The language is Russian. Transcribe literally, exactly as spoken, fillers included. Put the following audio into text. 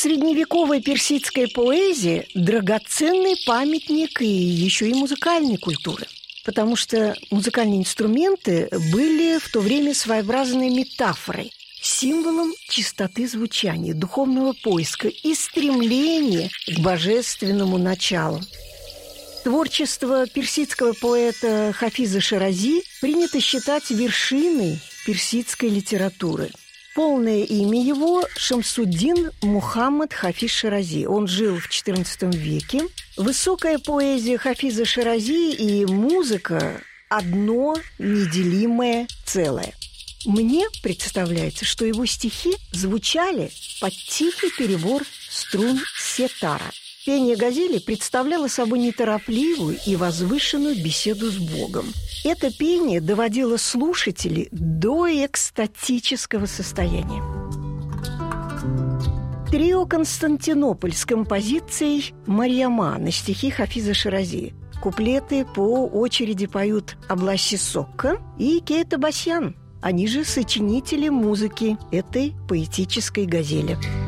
Средневековая персидская поэзия – драгоценный памятник и еще и музыкальной культуры. Потому что музыкальные инструменты были в то время своеобразной метафорой, символом чистоты звучания, духовного поиска и стремления к божественному началу. Творчество персидского поэта Хафиза Ширази принято считать вершиной персидской литературы. Полное имя его – Шамсуддин Мухаммад Хафиз Ширази. Он жил в четырнадцатом веке. Высокая поэзия Хафиза Ширази и музыка – одно неделимое целое. Мне представляется, что его стихи звучали под тихий перебор струн сетара. Пение газели представляло собой неторопливую и возвышенную беседу с Богом. Это пение доводило слушателей до экстатического состояния. Трио «Константинополь» с композицией «Марьяма» на стихи Хафиза Ширази. Куплеты по очереди поют Абласи Сокка и Кейта Басьян. Они же сочинители музыки этой поэтической газели.